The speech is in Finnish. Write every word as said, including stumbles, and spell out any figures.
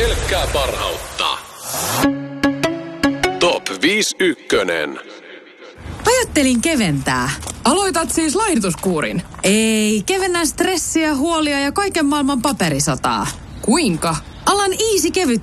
Pelkkää parhautta. Top viisi ykkönen. Ajattelin keventää. Aloitat siis laihdutuskuurin? Ei, kevennän stressiä, huolia ja kaiken maailman paperisotaa. Kuinka? Alan Easy kevyt